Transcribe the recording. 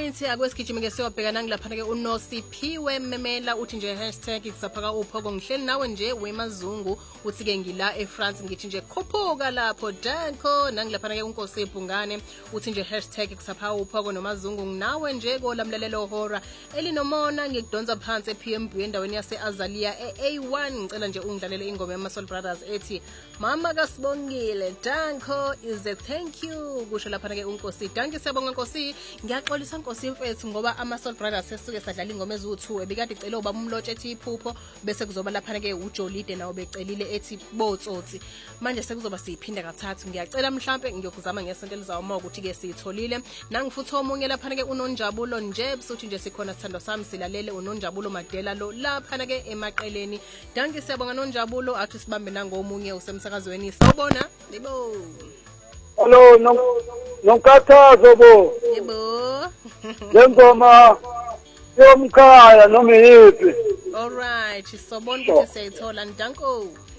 Alright, akwesigijima ke siyobhekana ngilapha ke uNosiphiwe Memela uthi nje #kusaphaka uphoko ngihleli nawe nje weMazungu uthi ke ngila eFrance ngithi nje khuphuka lapho Danko nangilapha ke uNkosi eBhungane uthi nje #kusaphaka uphoko noMazungu nginawe nje kolamlalelo hora elinomona ngikudonsa phansi ePMB endaweni yaseAzalia eA1 ngicela nje ungidlalele ingoma yaMasoul Brothers ethi Mama kaSibongile Danko is a thank you kusho lapha ke uNkosi Danke siyabonga Nkosi ngiyaxolisa Nkosi mfethu ngoba amaSoul Brothers sesuke sadlala ingoma ezu2 ebikade icela ubaba umlotshe ethi iphupho bese kuzoba lapha ke uJolide nawo becelile ethi botsotsi manje sekuzoba siyiphinda kathathu ngiyacela mhlambe ngiyokuzama ngesonto elizawo ukuthi ke siyitholile nangifutha omunye lapha ke uNonjabulo nje busuthi nje sikhona sithando sami silalele uNonjabulo Madela lo lapha ke emaqeleni Danke siyabonga Nonjabulo athi sibambe nangomunye usemsakazweni sawubona libo Hello, nonkathazo bo. Yebo. Ngengoma yomkhaya noma yiphi. Alright, sobona ukuthi siyithola Ndanko.